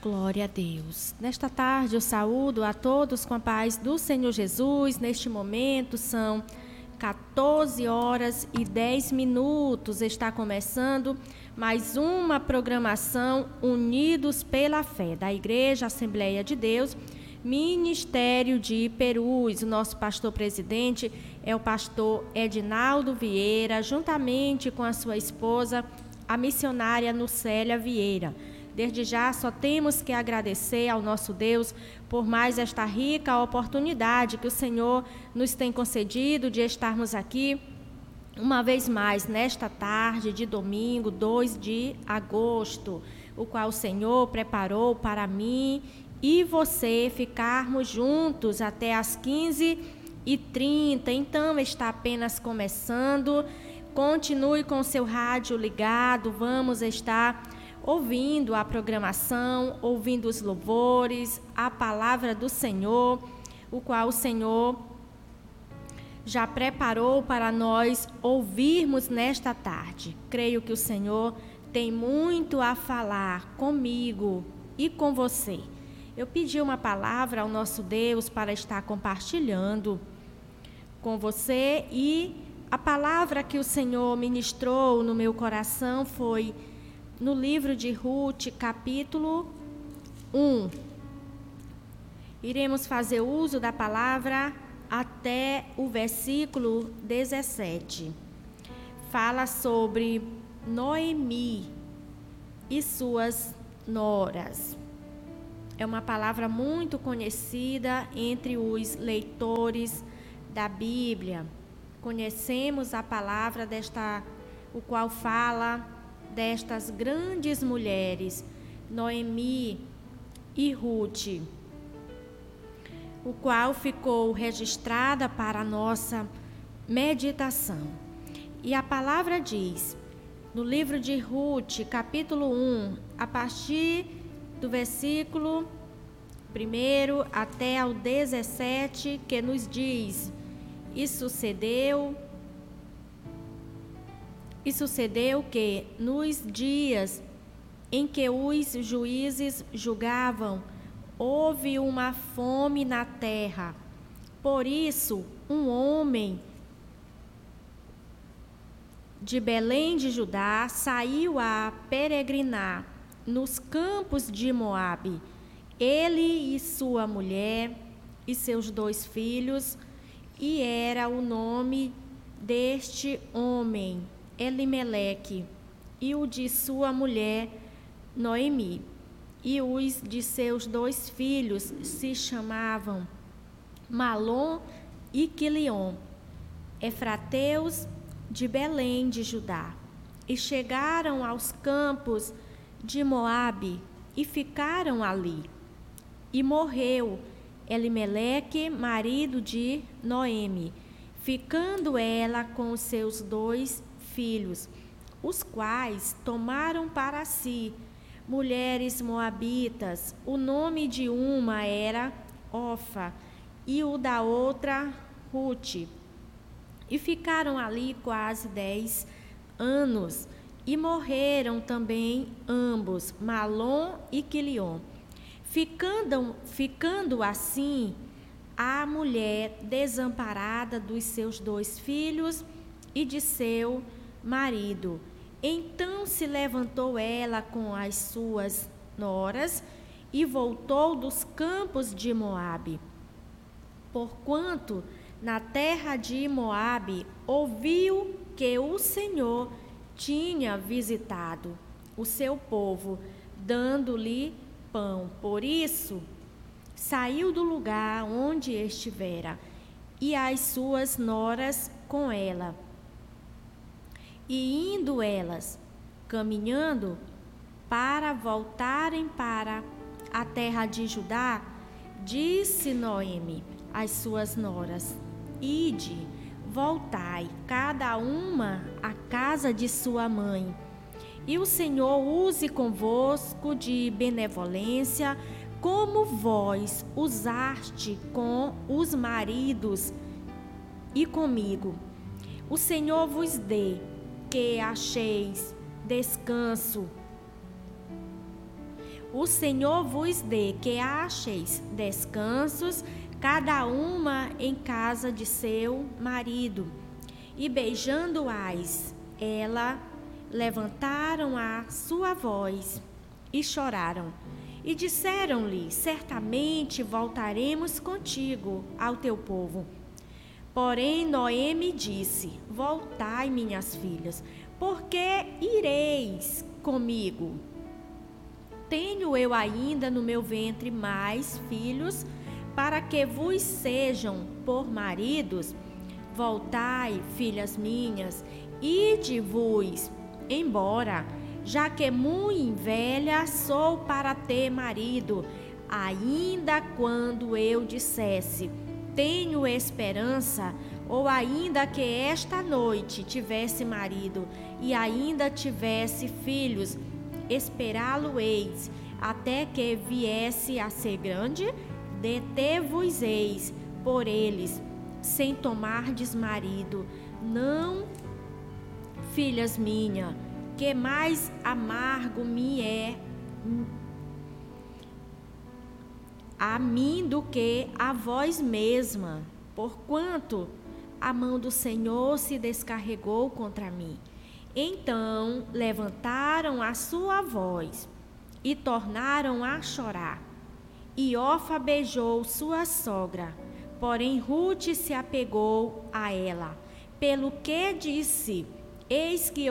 Glória a Deus. Nesta tarde eu saúdo a todos com a paz do Senhor Jesus. Neste momento são 14 horas e 10 minutos. Está começando mais uma programação Unidos pela Fé da Igreja Assembleia de Deus, Ministério de Iperus. O nosso pastor presidente é o pastor Edinaldo Vieira, juntamente com a sua esposa, a missionária Nucélia Vieira. Desde já, só temos que agradecer ao nosso Deus por mais esta rica oportunidade que o Senhor nos tem concedido de estarmos aqui uma vez mais nesta tarde de domingo, 2 de agosto, o qual o Senhor preparou para mim e você ficarmos juntos até às 15h30. Então, está apenas começando. Continue com o seu rádio ligado, vamos estar ouvindo a programação, ouvindo os louvores, a palavra do Senhor, o qual o Senhor já preparou para nós ouvirmos nesta tarde. Creio que o Senhor tem muito a falar comigo e com você. Eu pedi uma palavra ao nosso Deus para estar compartilhando com você, e a palavra que o Senhor ministrou no meu coração foi no livro de Ruth, capítulo 1. Iremos fazer uso da palavra até o versículo 17. Fala sobre Noemi e suas noras. É uma palavra muito conhecida entre os leitores da Bíblia. Conhecemos a palavra o qual fala destas grandes mulheres, Noemi e Ruth, o qual ficou registrada para a nossa meditação. E a palavra diz, no livro de Ruth, capítulo 1, a partir do versículo 1 até ao 17, que nos diz: E sucedeu que, nos dias em que os juízes julgavam, houve uma fome na terra. Por isso, um homem de Belém de Judá saiu a peregrinar nos campos de Moabe. Ele e sua mulher e seus 2 filhos, e era o nome deste homem Elimeleque, e o de sua mulher Noemi, e os de seus 2 filhos se chamavam Malom e Quilion, efrateus de Belém de Judá. E chegaram aos campos de Moabe e ficaram ali. E morreu Elimeleque, marido de Noemi, ficando ela com os seus 2 filhos, os quais tomaram para si mulheres moabitas. O nome de uma era Ofa e o da outra Ruth. E ficaram ali quase 10 anos. E morreram também ambos, Malom e Quilion. Ficando assim a mulher desamparada dos seus 2 filhos e de seu marido. Então se levantou ela com as suas noras e voltou dos campos de Moabe. Porquanto na terra de Moabe ouviu que o Senhor tinha visitado o seu povo, dando-lhe pão. Por isso saiu do lugar onde estivera, e as suas noras com ela. E indo elas, caminhando, para voltarem para a terra de Judá, disse Noemi às suas noras: Ide, voltai, cada uma à casa de sua mãe. E o Senhor use convosco de benevolência, como vós usaste com os maridos e comigo. O Senhor vos dê que acheis descanso. o Senhor vos dê que acheis descansos, cada uma em casa de seu marido. E beijando-as, ela levantaram a sua voz e choraram. E disseram-lhe: certamente voltaremos contigo ao teu povo. Porém Noemi disse: voltai, minhas filhas, porque ireis comigo? Tenho eu ainda no meu ventre mais filhos, para que vos sejam por maridos? Voltai, filhas minhas, ide-vos embora, já que muito velha sou para ter marido. Ainda quando eu dissesse: tenho esperança, ou ainda que esta noite tivesse marido e ainda tivesse filhos, esperá-lo-eis até que viesse a ser grande? Detevos-eis por eles, sem tomardes marido. Não, filhas minhas, que mais amargo me é a mim do que a vós mesma, porquanto a mão do Senhor se descarregou contra mim. Então levantaram a sua voz e tornaram a chorar. E Orfa beijou sua sogra, porém Rute se apegou a ela, pelo que disse: eis que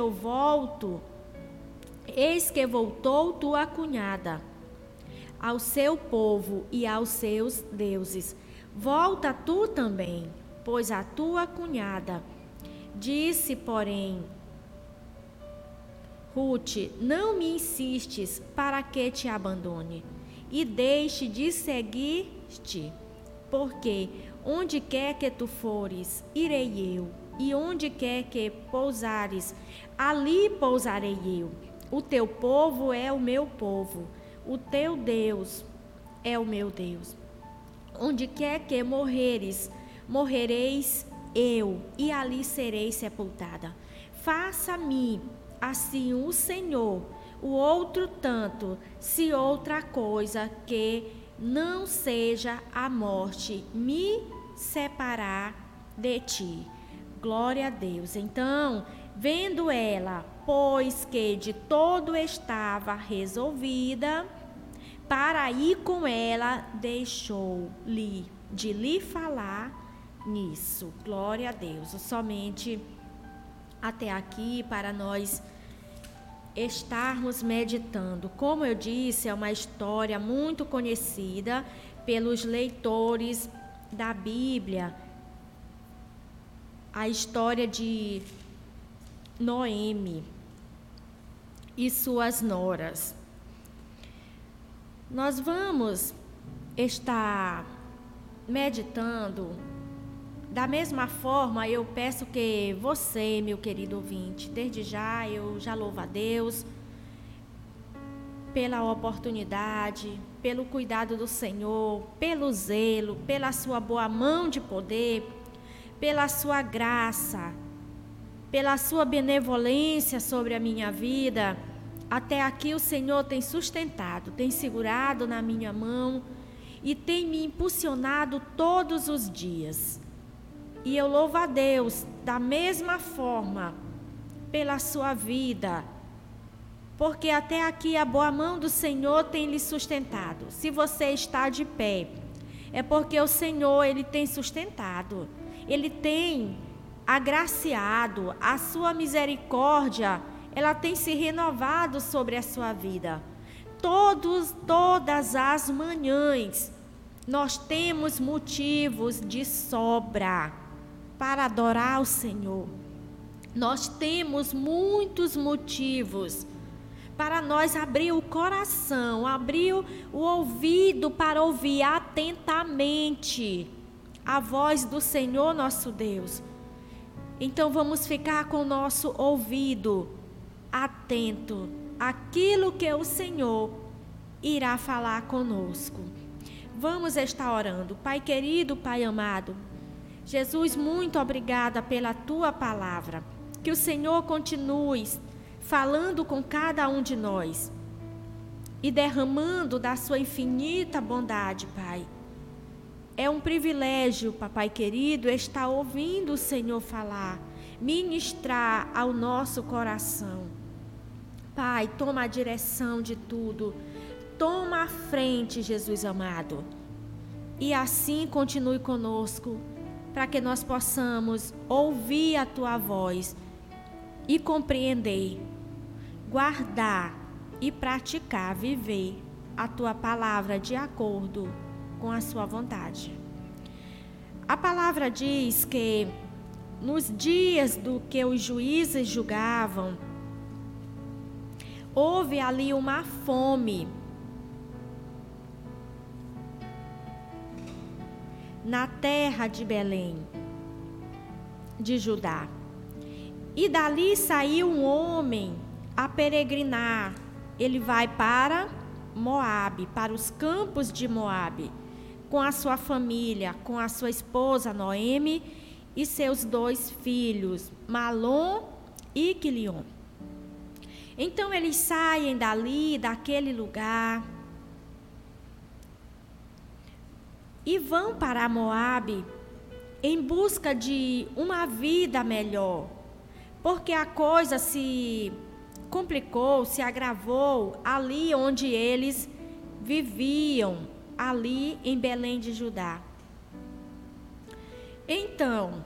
voltou tua cunhada ao seu povo e aos seus deuses. Volta tu também, pois a tua cunhada. Disse, porém, Rute: não me insistes para que te abandone e deixe de seguir-te, porque onde quer que tu fores, irei eu, e onde quer que pousares, ali pousarei eu. O teu povo é o meu povo, o teu Deus é o meu Deus. Onde quer que morreres, morrereis eu, e ali serei sepultada. Faça-me assim o Senhor, o outro tanto, se outra coisa que não seja a morte me separar de ti. Glória a Deus. Então, vendo ela, pois que de todo estava resolvida para ir com ela, deixou-lhe de lhe falar nisso. Glória a Deus. Somente até aqui para nós estarmos meditando. Como eu disse, é uma história muito conhecida pelos leitores da Bíblia. A história de Noemi e suas noras. Nós vamos estar meditando. Da mesma forma, eu peço que você, meu querido ouvinte, desde já, eu já louvo a Deus pela oportunidade, pelo cuidado do Senhor, pelo zelo, pela sua boa mão de poder, pela sua graça, pela sua benevolência sobre a minha vida. Até aqui o Senhor tem sustentado, tem segurado na minha mão e tem me impulsionado todos os dias. E eu louvo a Deus da mesma forma pela sua vida, porque até aqui a boa mão do Senhor tem lhe sustentado. Se você está de pé, é porque o Senhor, Ele tem sustentado, Ele tem agraciado, a sua misericórdia, ela tem se renovado sobre a sua vida. Todas as manhãs, nós temos motivos de sobra para adorar o Senhor. Nós temos muitos motivos para nós abrir o coração, abrir o ouvido para ouvir atentamente a voz do Senhor nosso Deus. Então vamos ficar com o nosso ouvido atento àquilo que o Senhor irá falar conosco. Vamos estar orando. Pai querido, Pai amado, Jesus, muito obrigada pela tua palavra. Que o Senhor continue falando com cada um de nós. e derramando da sua infinita bondade, Pai. É um privilégio, papai querido, estar ouvindo o Senhor falar, ministrar ao nosso coração. Pai, toma a direção de tudo, toma a frente, Jesus amado. E assim continue conosco, para que nós possamos ouvir a Tua voz e compreender, guardar e praticar, viver a Tua palavra de acordo com a Sua vontade. A palavra diz que nos dias do que os juízes julgavam, houve ali uma fome na terra de Belém, de Judá. E dali saiu um homem a peregrinar. Ele vai para Moabe, para os campos de Moabe, com a sua família, com a sua esposa Noemi e seus 2 filhos, Malom e Quilion. Então eles saem dali, daquele lugar, e vão para Moabe em busca de uma vida melhor, porque a coisa se complicou, se agravou ali onde eles viviam, ali em Belém de Judá. Então,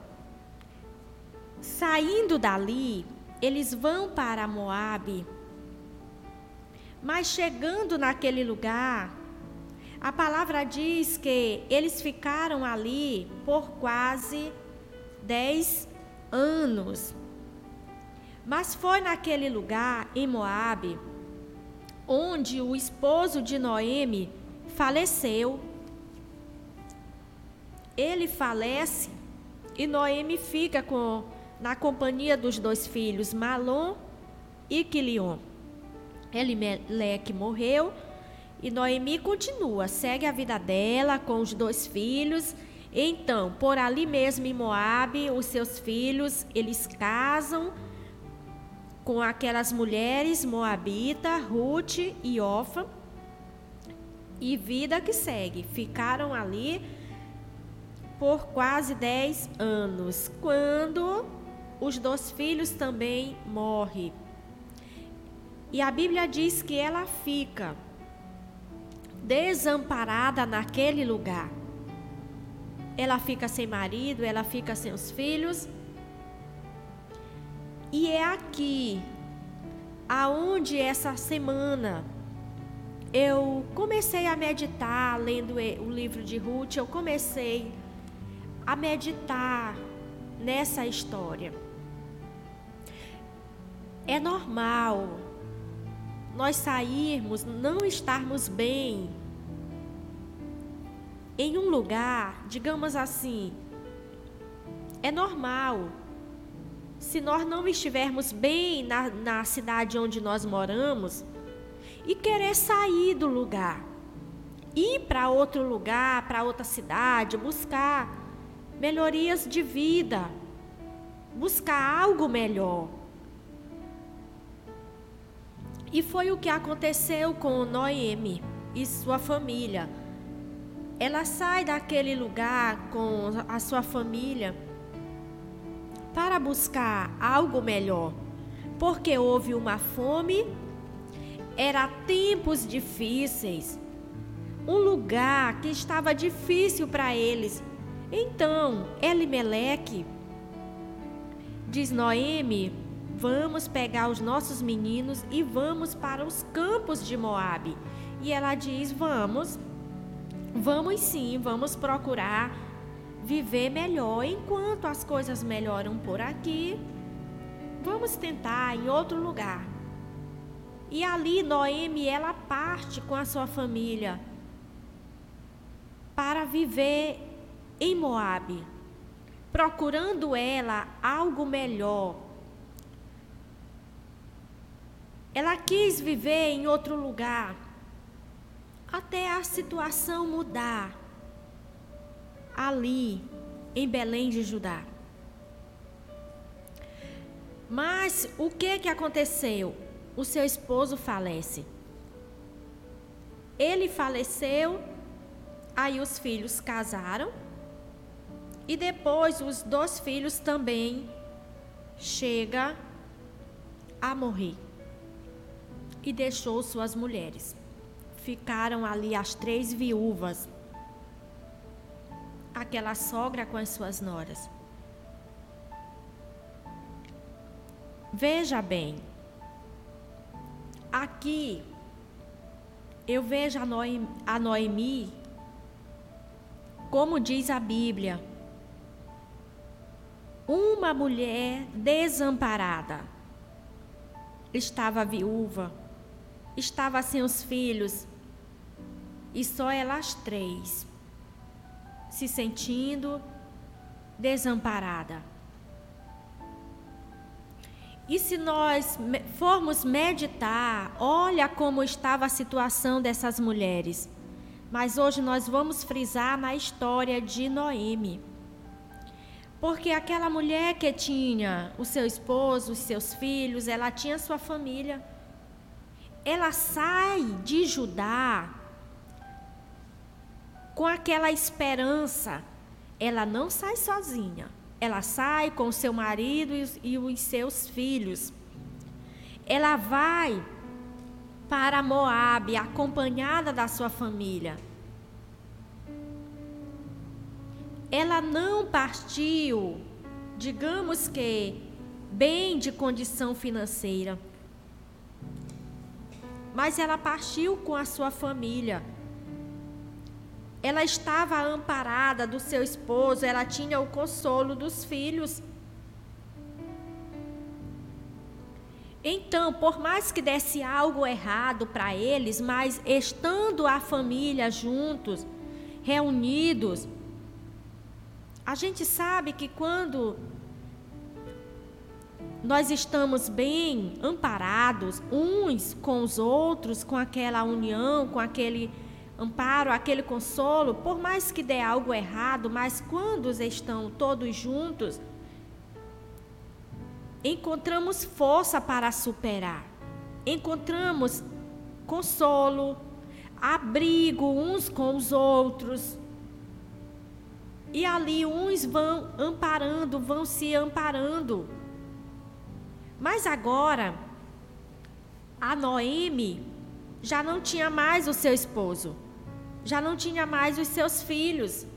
saindo dali, eles vão para Moabe, mas chegando naquele lugar, a palavra diz que eles ficaram ali por quase 10 anos. Mas foi naquele lugar, em Moabe, onde o esposo de Noemi faleceu. Ele falece e Noemi fica na companhia dos 2 filhos, Malom e Quilion. Elimeleque morreu e Noemi continua, segue a vida dela com os 2 filhos. Então, por ali mesmo em Moabe, os seus filhos, eles casam com aquelas mulheres moabitas, Ruth e Orfa, e vida que segue. Ficaram ali por quase 10 anos, quando os 2 filhos também morrem. E a Bíblia diz que ela fica desamparada naquele lugar. Ela fica sem marido, ela fica sem os filhos. E é aqui, aonde essa semana eu comecei a meditar, lendo o livro de Ruth, eu comecei a meditar nessa história. É normal nós sairmos, não estarmos bem em um lugar, digamos assim, é normal. Se nós não estivermos bem na cidade onde nós moramos e querer sair do lugar, ir para outro lugar, para outra cidade, buscar melhorias de vida, buscar algo melhor. E foi o que aconteceu com Noemi e sua família. Ela sai daquele lugar com a sua família para buscar algo melhor, porque houve uma fome, era tempos difíceis, um lugar que estava difícil para eles. Então, Elimeleque diz: Noemi, vamos pegar os nossos meninos e vamos para os campos de Moabe. E ela diz: vamos sim, vamos procurar viver melhor. Enquanto as coisas melhoram por aqui, vamos tentar em outro lugar. E ali Noemi, ela parte com a sua família para viver em Moabe, procurando ela algo melhor. Ela quis viver em outro lugar, até a situação mudar ali em Belém de Judá. Mas o que aconteceu? O seu esposo falece. Ele faleceu, aí os filhos casaram, e depois os 2 filhos também chegam a morrer. E deixou suas mulheres. Ficaram ali as 3 viúvas. Aquela sogra com as suas noras. Veja bem, aqui eu vejo a Noemi, como diz a Bíblia, uma mulher desamparada. Estava viúva, estava sem os filhos, e só elas 3, se sentindo desamparada. E se nós formos meditar, olha como estava a situação dessas mulheres. Mas hoje nós vamos frisar na história de Noemi. Porque aquela mulher que tinha o seu esposo, os seus filhos, ela tinha sua família. Ela sai de Judá com aquela esperança. Ela não sai sozinha. Ela sai com o seu marido e os seus filhos. Ela vai para Moabe, acompanhada da sua família. Ela não partiu, digamos que, bem de condição financeira, mas ela partiu com a sua família. Ela estava amparada do seu esposo, ela tinha o consolo dos filhos. Então, por mais que desse algo errado para eles, mas estando a família juntos, reunidos, a gente sabe que quando nós estamos bem amparados, uns com os outros, com aquela união, com aquele amparo, aquele consolo, por mais que dê algo errado, mas quando estão todos juntos, encontramos força para superar, encontramos consolo, abrigo uns com os outros, e ali uns vão amparando, vão se amparando. Mas agora, a Noemi já não tinha mais o seu esposo, já não tinha mais os seus filhos.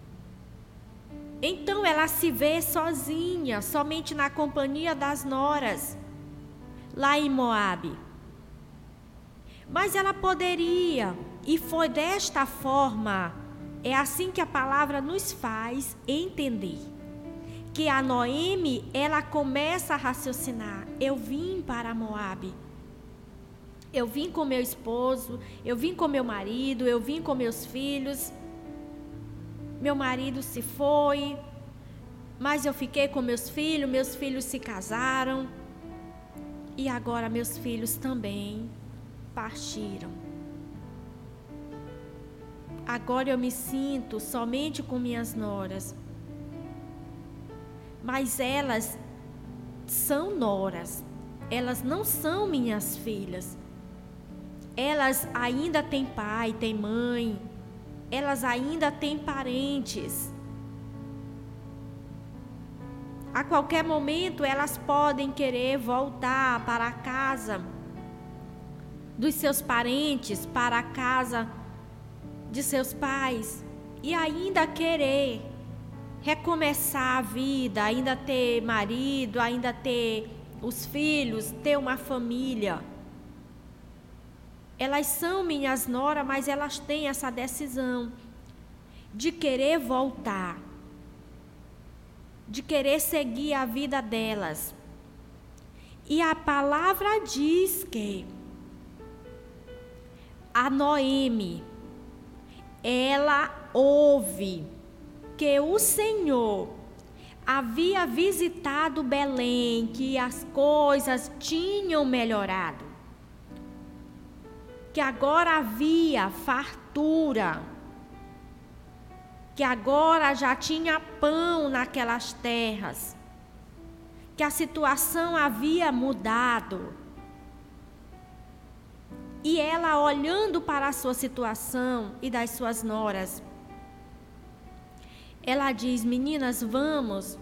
Então ela se vê sozinha, somente na companhia das noras, lá em Moabe. Mas ela poderia, e foi desta forma, é assim que a palavra nos faz entender, que a Noemi, ela começa a raciocinar: eu vim para Moabe. Eu vim com meu esposo, eu vim com meu marido, eu vim com meus filhos. Meu marido se foi, mas eu fiquei com meus filhos se casaram. E agora meus filhos também partiram. Agora eu me sinto somente com minhas noras. Mas elas são noras, elas não são minhas filhas. Elas ainda têm pai, têm mãe, elas ainda têm parentes. A qualquer momento elas podem querer voltar para a casa dos seus parentes, para a casa de seus pais, e ainda querer recomeçar a vida, ainda ter marido, ainda ter os filhos, ter uma família. Elas são minhas noras, mas elas têm essa decisão de querer voltar, de querer seguir a vida delas. E a palavra diz que a Noemi, ela ouve que o Senhor havia visitado Belém, que as coisas tinham melhorado, que agora havia fartura, que agora já tinha pão naquelas terras, que a situação havia mudado. E ela, olhando para a sua situação e das suas noras, ela diz: meninas, vamos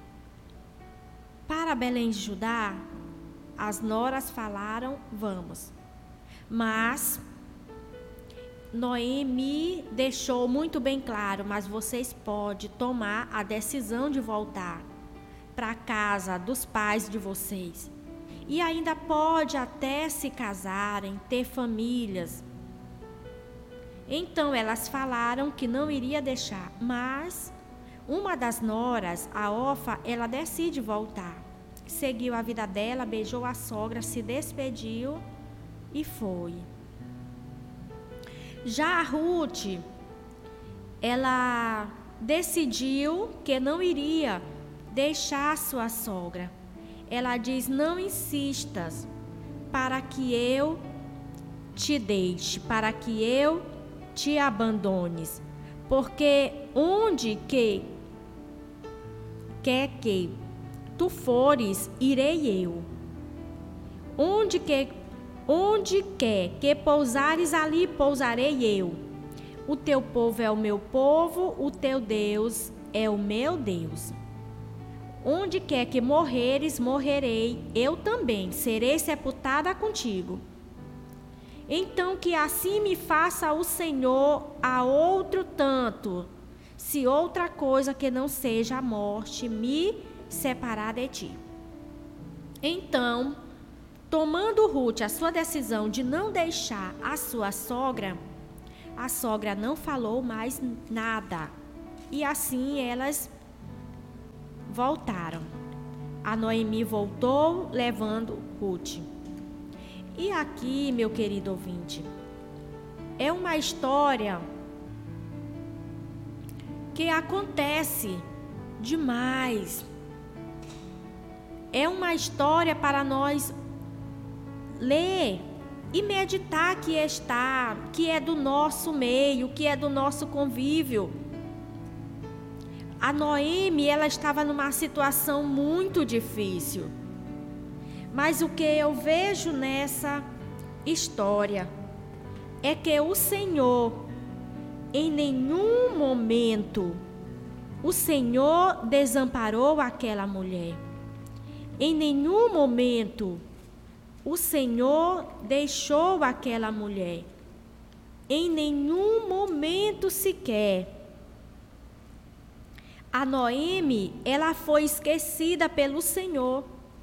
para Belém de Judá. As noras falaram: vamos. Mas Noemi deixou muito bem claro: mas vocês podem tomar a decisão de voltar para a casa dos pais de vocês. E ainda pode até se casarem, ter famílias. Então elas falaram que não iria deixar, mas uma das noras, a Orfa, ela decide voltar. Seguiu a vida dela, beijou a sogra, se despediu e foi. Já a Ruth, ela decidiu que não iria deixar sua sogra. Ela diz: não insistas para que eu te deixe, para que eu te abandones, porque onde quer que tu fores, irei eu. Onde quer que pousares, ali pousarei eu. O teu povo é o meu povo, o teu Deus é o meu Deus. Onde quer que morreres, morrerei, eu também serei sepultada contigo. Então que assim me faça o Senhor a outro tanto, se outra coisa que não seja a morte me separar de ti. Então, tomando Ruth a sua decisão de não deixar a sogra não falou mais nada. E assim elas voltaram. A Noemi voltou levando Ruth. E aqui, meu querido ouvinte, é uma história que acontece demais. É uma história para nós ler e meditar que é do nosso meio, que é do nosso convívio. A Noemi, ela estava numa situação muito difícil. Mas o que eu vejo nessa história é que o Senhor, em nenhum momento, o Senhor desamparou aquela mulher. Em nenhum momento, o Senhor deixou aquela mulher. Em nenhum momento sequer. A Noemi, ela foi esquecida pelo Senhor.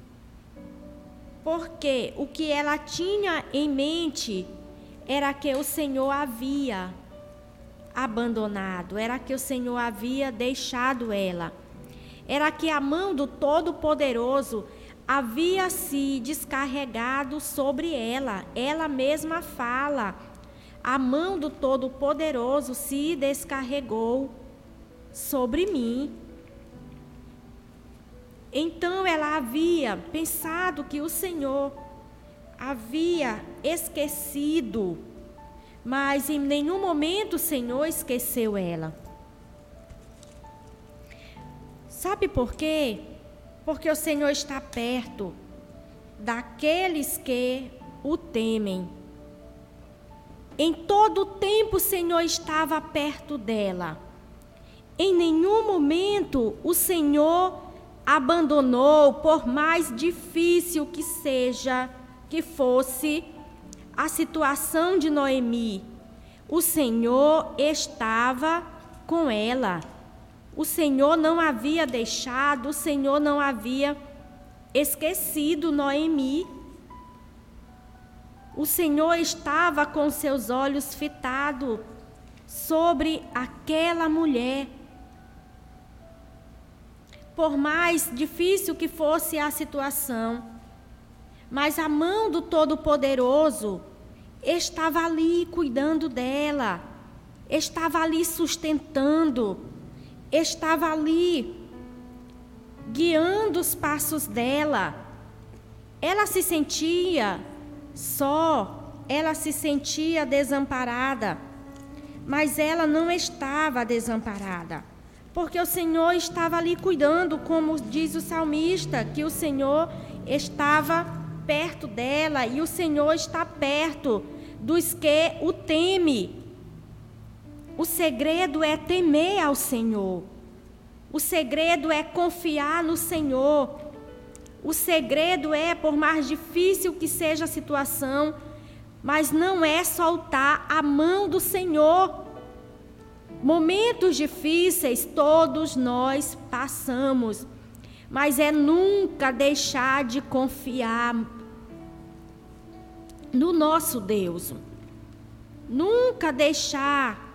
Porque o que ela tinha em mente era que o Senhor havia abandonado, era que o Senhor havia deixado ela. Era que a mão do Todo-Poderoso havia se descarregado sobre ela. Ela mesma fala: a mão do Todo-Poderoso se descarregou sobre mim. Então ela havia pensado que o Senhor havia esquecido, mas em nenhum momento o Senhor esqueceu ela. Sabe por quê? Porque o Senhor está perto daqueles que o temem. Em todo o tempo o Senhor estava perto dela. Em nenhum momento o Senhor abandonou, por mais difícil que fosse a situação de Noemi. O Senhor estava com ela. O Senhor não havia deixado, o Senhor não havia esquecido Noemi. O Senhor estava com seus olhos fitados sobre aquela mulher. Por mais difícil que fosse a situação, mas a mão do Todo-Poderoso estava ali cuidando dela, estava ali sustentando, estava ali guiando os passos dela. Ela se sentia só, ela se sentia desamparada, mas ela não estava desamparada. Porque o Senhor estava ali cuidando, como diz o salmista, que o Senhor estava perto dela e o Senhor está perto dos que o teme. O segredo é temer ao Senhor. O segredo é confiar no Senhor. O segredo é, por mais difícil que seja a situação, mas não é soltar a mão do Senhor. Momentos difíceis todos nós passamos, mas é nunca deixar de confiar no nosso Deus. Nunca deixar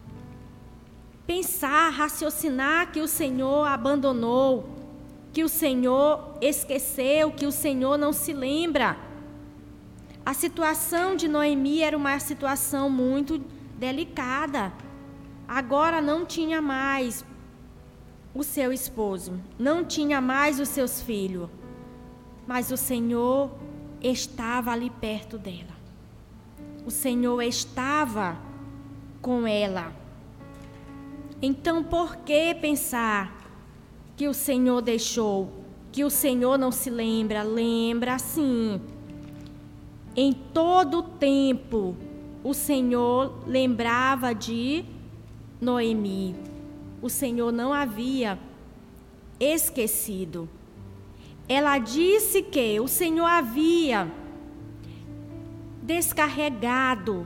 pensar, raciocinar que o Senhor abandonou, que o Senhor esqueceu, que o Senhor não se lembra. A situação de Noemi era uma situação muito delicada. Agora não tinha mais o seu esposo, não tinha mais os seus filhos, mas o Senhor estava ali perto dela. O Senhor estava com ela. Então, por que pensar que o Senhor deixou, que o Senhor não se lembra? Lembra sim. Em todo tempo, o Senhor lembrava de Noemi. O Senhor não havia esquecido. Ela disse que o Senhor havia descarregado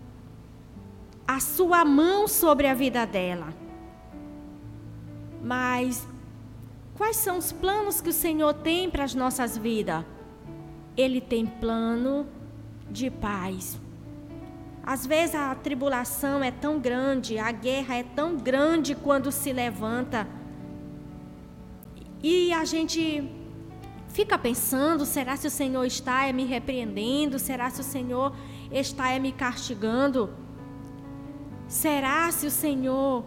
a sua mão sobre a vida dela. Mas quais são os planos que o Senhor tem para as nossas vidas? Ele tem plano de paz. Às vezes a tribulação é tão grande, a guerra é tão grande quando se levanta. E a gente fica pensando, será se o Senhor está me repreendendo? Será se o Senhor está me castigando? Será se o Senhor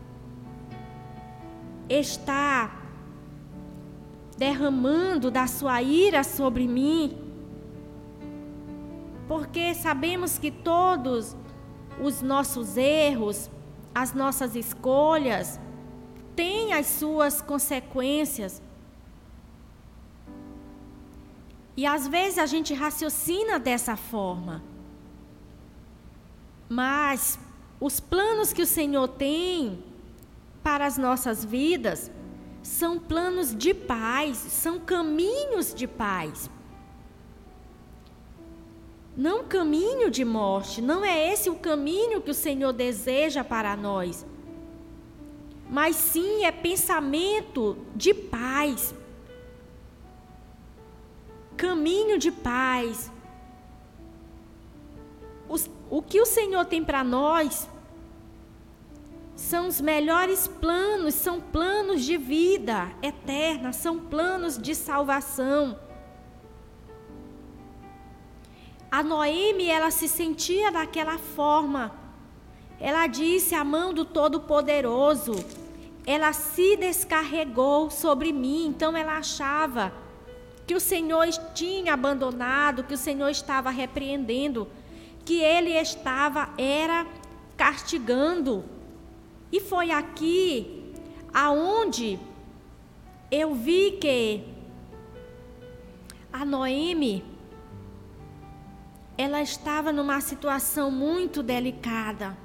está derramando da sua ira sobre mim? Porque sabemos que todos os nossos erros, as nossas escolhas, têm as suas consequências. E às vezes a gente raciocina dessa forma. Mas os planos que o Senhor tem para as nossas vidas são planos de paz, são caminhos de paz. Não caminho de morte, não é esse o caminho que o Senhor deseja para nós. Mas sim é pensamento de paz. Caminho de paz. O que o Senhor tem para nós são os melhores planos, são planos de vida eterna, são planos de salvação. A Noemi, ela se sentia daquela forma. Ela disse: a mão do Todo-Poderoso, ela se descarregou sobre mim. Então ela achava que o Senhor tinha abandonado, que o Senhor estava repreendendo, que Ele era castigando. E foi aqui aonde eu vi que a Noemi, ela estava numa situação muito delicada.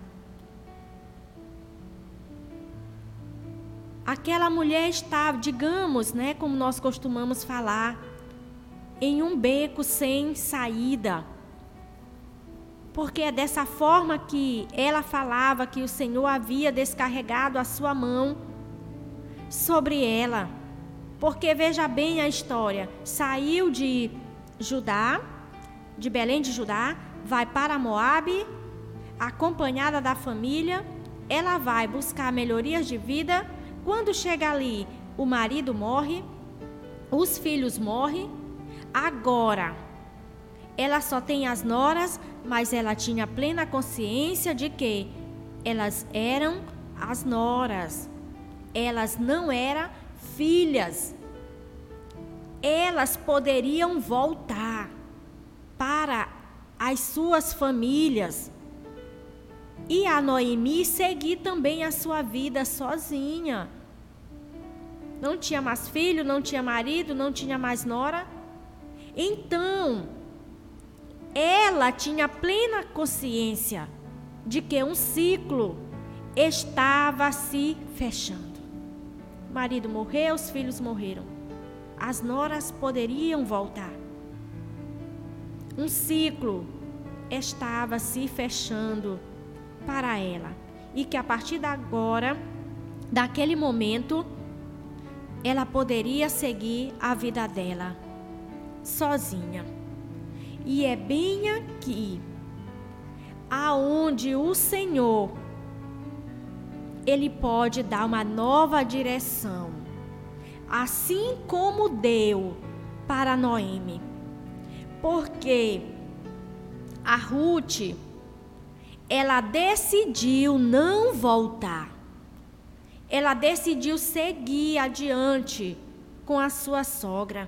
Aquela mulher estava, digamos, como nós costumamos falar, em um beco sem saída. Porque é dessa forma que ela falava que o Senhor havia descarregado a sua mão sobre ela. Porque veja bem a história, saiu de Judá, de Belém de Judá, vai para Moabe, acompanhada da família. Ela vai buscar melhorias de vida. Quando chega ali, o marido morre, os filhos morrem. Agora, ela só tem as noras, mas ela tinha plena consciência de que elas eram as noras. Elas não eram filhas. Elas poderiam voltar para as suas famílias. E a Noemi seguir também a sua vida sozinha. Não tinha mais filho, não tinha marido, não tinha mais nora. Então, ela tinha plena consciência de que um ciclo estava se fechando. O marido morreu, os filhos morreram. As noras poderiam voltar. Um ciclo estava se fechando para ela. E que a partir de agora, daquele momento, ela poderia seguir a vida dela sozinha. E é bem aqui aonde o Senhor, Ele pode dar uma nova direção, assim como deu para Noemi. Porque a Ruth, ela decidiu não voltar. Ela decidiu seguir adiante com a sua sogra.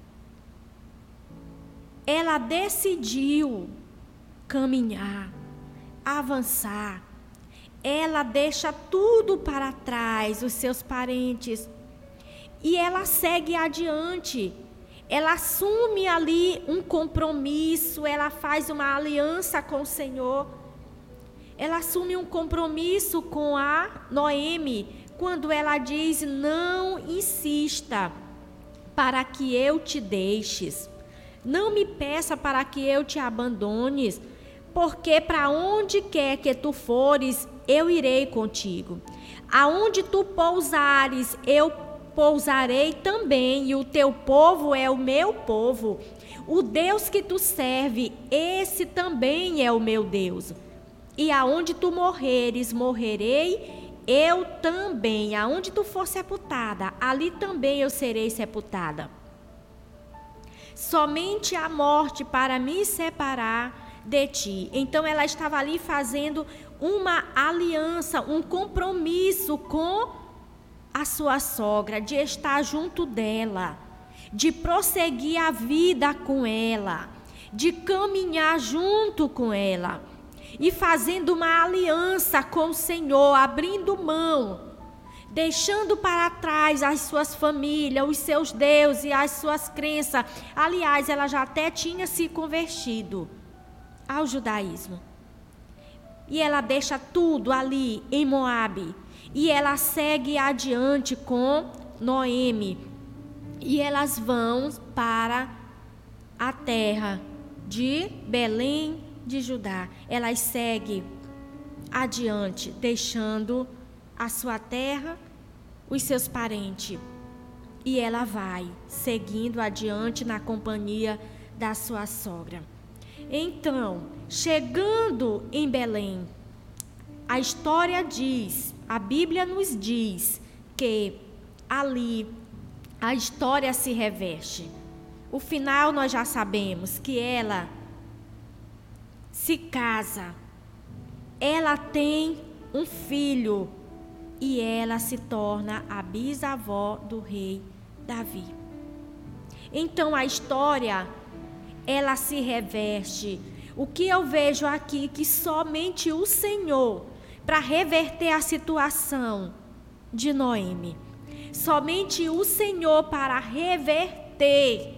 Ela decidiu caminhar, avançar. Ela deixa tudo para trás, os seus parentes, e ela segue adiante. Ela assume ali um compromisso, ela faz uma aliança com o Senhor. Ela assume um compromisso com a Noemi, quando ela diz: não insista para que eu te deixes. Não me peça para que eu te abandones, porque para onde quer que tu fores, eu irei contigo. Aonde tu pousares, eu pousarei também, e o teu povo é o meu povo. O Deus que tu serve, esse também é o meu Deus. E aonde tu morreres, morrerei eu também. Aonde tu for sepultada, ali também eu serei sepultada. Somente a morte para me separar de ti. Então ela estava ali fazendo uma aliança, um compromisso com a sua sogra, de estar junto dela, de prosseguir a vida com ela, de caminhar junto com ela e fazendo uma aliança com o Senhor, abrindo mão, deixando para trás as suas famílias, os seus deuses e as suas crenças. Aliás, ela já até tinha se convertido ao judaísmo. E ela deixa tudo ali em Moabe. E ela segue adiante com Noemi. E elas vão para a terra de Belém de Judá. Elas seguem adiante, deixando a sua terra, os seus parentes. E ela vai seguindo adiante na companhia da sua sogra. Então, chegando em Belém, a história diz, a Bíblia nos diz que ali a história se reverte. O final nós já sabemos, que ela se casa, ela tem um filho e ela se torna a bisavó do rei Davi. Então a história, ela se reverte. O que eu vejo aqui, que somente o Senhor, para reverter a situação de Noemi, somente o Senhor para reverter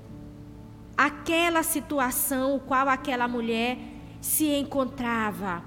aquela situação o qual aquela mulher se encontrava.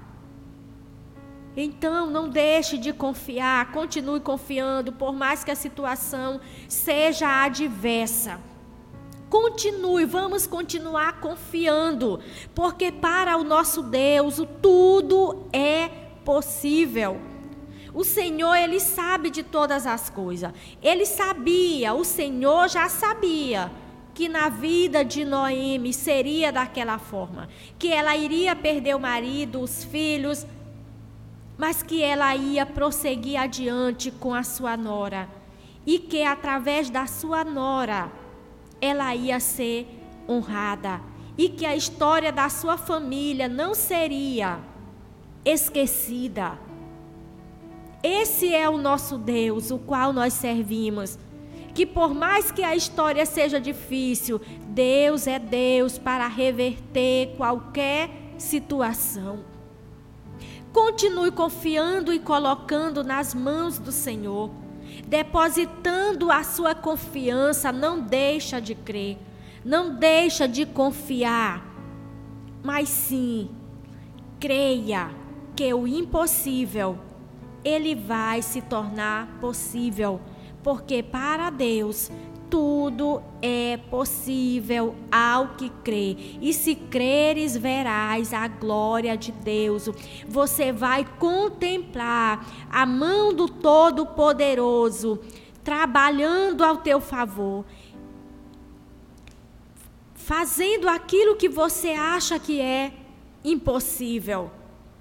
Então, não deixe de confiar, continue confiando, por mais que a situação seja adversa. Continue, vamos continuar confiando, porque para o nosso Deus tudo é possível. O Senhor, Ele sabe de todas as coisas. Ele sabia, o Senhor já sabia que na vida de Noemi seria daquela forma, que ela iria perder o marido, os filhos, mas que ela ia prosseguir adiante com a sua nora, e que através da sua nora ela ia ser honrada, e que a história da sua família não seria esquecida. Esse é o nosso Deus, o qual nós servimos, que por mais que a história seja difícil, Deus é Deus para reverter qualquer situação. Continue confiando e colocando nas mãos do Senhor, depositando a sua confiança. Não deixa de crer, não deixa de confiar, mas sim, creia que o impossível, ele vai se tornar possível, porque para Deus tudo é possível ao que crê. E se creres, verás a glória de Deus. Você vai contemplar a mão do Todo-Poderoso trabalhando ao teu favor, fazendo aquilo que você acha que é impossível.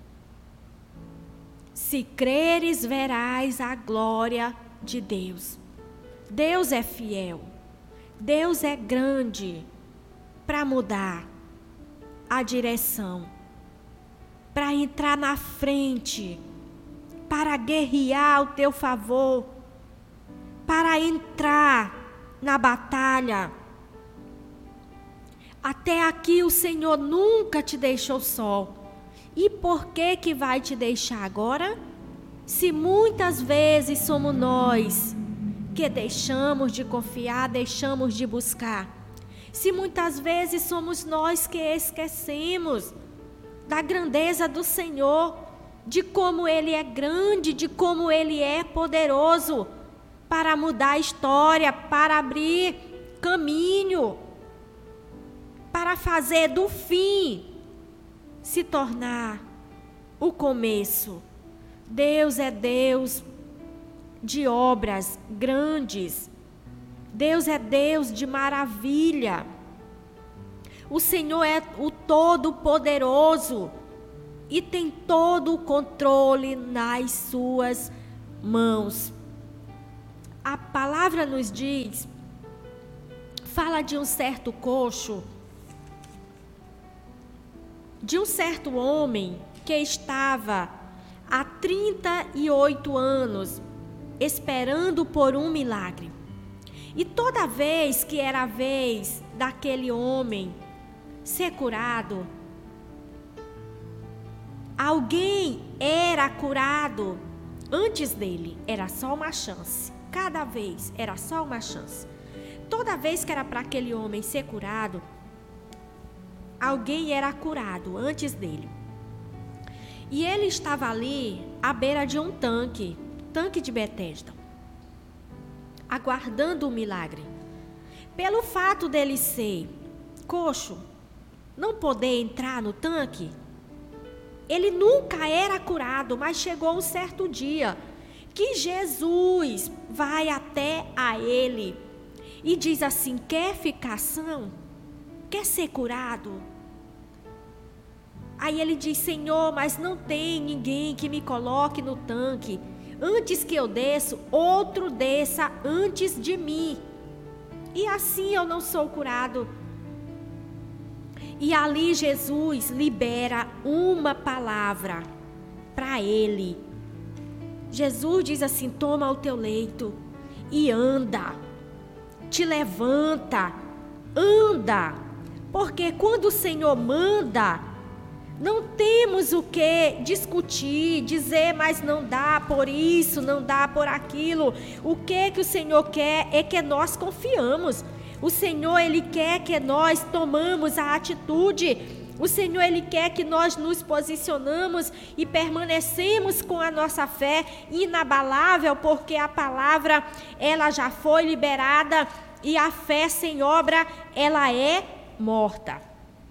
Se creres, verás a glória de Deus. Deus é fiel. Deus é grande para mudar a direção, para entrar na frente, para guerrear ao teu favor, para entrar na batalha. Até aqui o Senhor nunca te deixou só. E por que vai te deixar agora? Se muitas vezes somos nós que deixamos de confiar, deixamos de buscar. Se muitas vezes somos nós que esquecemos da grandeza do Senhor, de como Ele é grande, de como Ele é poderoso para mudar a história, para abrir caminho, para fazer do fim se tornar o começo. Deus é Deus de obras grandes. Deus é Deus de maravilha. O Senhor é o Todo-Poderoso e tem todo o controle nas suas mãos. A palavra nos diz, fala de um certo coxo, de um certo homem que estava há 38 anos esperando por um milagre. E toda vez que era a vez daquele homem ser curado, alguém era curado antes dele. Era só uma chance. Cada vez era só uma chance. Toda vez que era para aquele homem ser curado, alguém era curado antes dele. E ele estava ali à beira de um tanque de Betesda, aguardando o milagre. Pelo fato dele ser coxo, não poder entrar no tanque, ele nunca era curado, mas chegou um certo dia que Jesus vai até a ele e diz assim: quer ficar são? Quer ser curado? Aí ele diz: Senhor, mas não tem ninguém que me coloque no tanque. Antes que eu desça, outro desça antes de mim. E assim eu não sou curado. E ali Jesus libera uma palavra para ele. Jesus diz assim: toma o teu leito e anda. Te levanta, anda. Porque quando o Senhor manda, não temos o que discutir, dizer, mas não dá por isso, não dá por aquilo. O que o Senhor quer é que nós confiamos. O Senhor, Ele quer que nós tomamos a atitude. O Senhor, Ele quer que nós nos posicionamos e permanecemos com a nossa fé inabalável, porque a palavra, ela já foi liberada e a fé sem obra, ela é morta.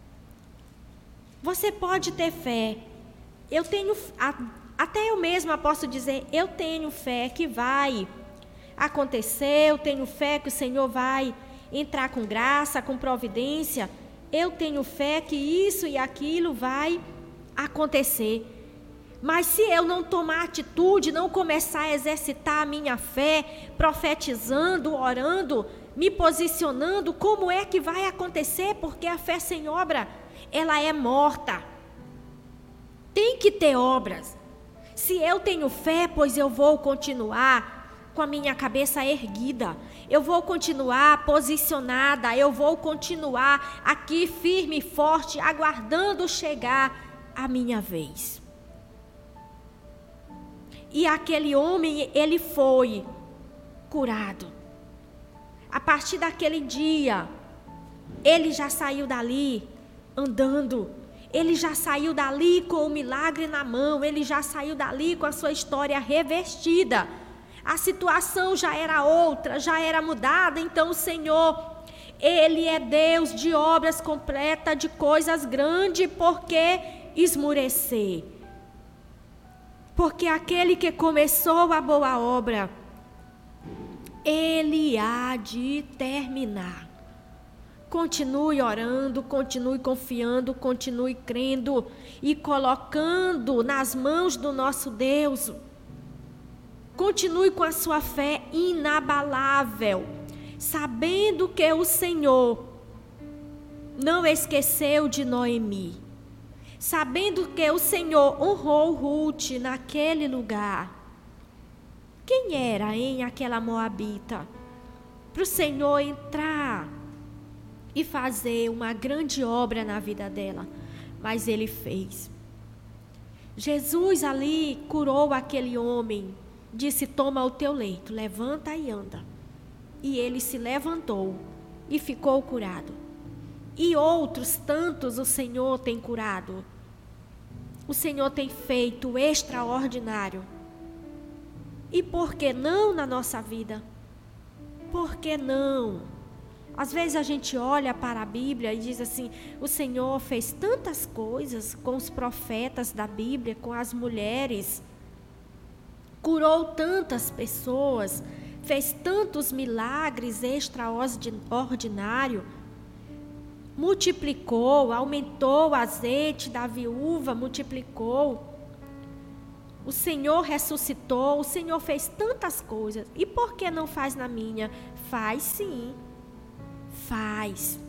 Você pode ter fé. Eu tenho, até eu mesma posso dizer, eu tenho fé que vai acontecer, eu tenho fé que o Senhor vai entrar com graça, com providência. Eu tenho fé que isso e aquilo vai acontecer. Mas se eu não tomar atitude, não começar a exercitar a minha fé, profetizando, orando, me posicionando, como é que vai acontecer? Porque a fé sem obra, ela é morta. Tem que ter obras. Se eu tenho fé, pois eu vou continuar com a minha cabeça erguida. Eu vou continuar posicionada. Eu vou continuar aqui firme e forte, aguardando chegar a minha vez. E aquele homem, ele foi curado. A partir daquele dia, ele já saiu dali andando. Ele já saiu dali com o milagre na mão, ele já saiu dali com a sua história revestida. A situação já era outra, já era mudada. Então o Senhor, Ele é Deus de obras completas, de coisas grandes. Por que esmurecer? Porque aquele que começou a boa obra, Ele há de terminar. Continue orando, continue confiando, continue crendo e colocando nas mãos do nosso Deus. Continue com a sua fé inabalável, sabendo que o Senhor não esqueceu de Noemi, sabendo que o Senhor honrou Ruth naquele lugar. Quem era, hein, aquela moabita? Para o Senhor entrar e fazer uma grande obra na vida dela, mas Ele fez. Jesus ali curou aquele homem, disse: toma o teu leito, levanta e anda. E ele se levantou e ficou curado. E outros tantos o Senhor tem curado. O Senhor tem feito o extraordinário. E por que não na nossa vida? Por que não? Às vezes a gente olha para a Bíblia e diz assim: o Senhor fez tantas coisas com os profetas da Bíblia, com as mulheres, curou tantas pessoas, fez tantos milagres extraordinários, multiplicou, aumentou o azeite da viúva, multiplicou. O Senhor ressuscitou, o Senhor fez tantas coisas. E por que não faz na minha? Faz sim. Faz.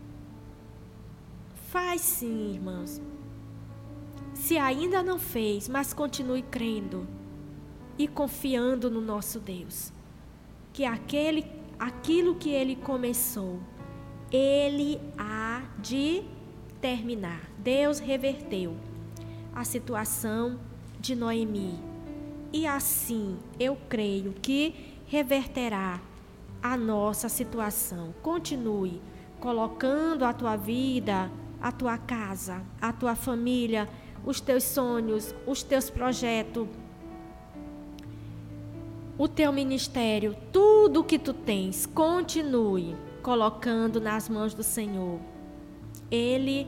Faz sim, irmãos. Se ainda não fez, mas continue crendo e confiando no nosso Deus. Que aquilo que Ele começou, Ele há de terminar. Deus reverteu a situação de Noemi. E assim, eu creio que reverterá a nossa situação. Continue colocando a tua vida, a tua casa, a tua família, os teus sonhos, os teus projetos, o teu ministério, tudo o que tu tens, continue colocando nas mãos do Senhor. Ele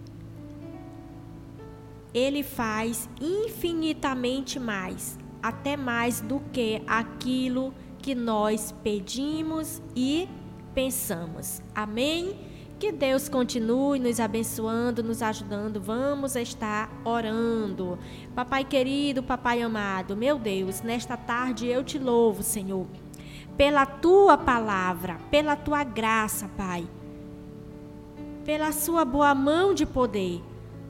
faz infinitamente mais, até mais do que aquilo que nós pedimos e pensamos. Amém? Que Deus continue nos abençoando, nos ajudando. Vamos estar orando. Papai querido, papai amado, meu Deus, nesta tarde eu te louvo, Senhor, pela tua palavra, pela tua graça, Pai, pela sua boa mão de poder.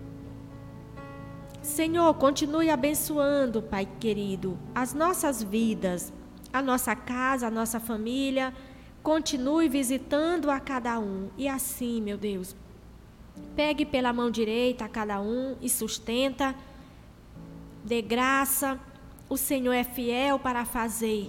Senhor, continue abençoando, Pai querido, as nossas vidas, a nossa casa, a nossa família. Continue visitando a cada um. E assim, meu Deus, pegue pela mão direita a cada um e sustenta. Dê graça. O Senhor é fiel para fazer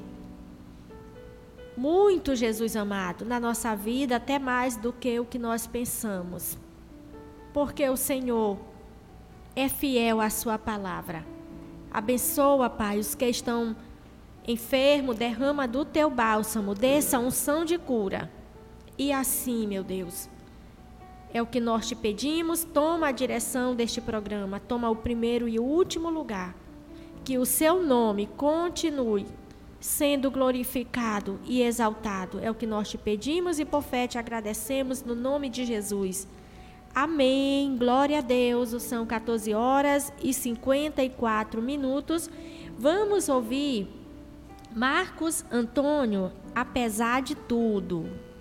muito, Jesus amado, na nossa vida, até mais do que o que nós pensamos. Porque o Senhor é fiel à sua palavra. Abençoa, Pai, os que estão enfermos, derrama do teu bálsamo, desça unção de cura. E assim, meu Deus, é o que nós te pedimos. Toma a direção deste programa, toma o primeiro e o último lugar. Que o seu nome continue sendo glorificado e exaltado. É o que nós te pedimos e por fé te agradecemos no nome de Jesus. Amém. Glória a Deus. São 14h54. Vamos ouvir Marcos Antônio, apesar de tudo.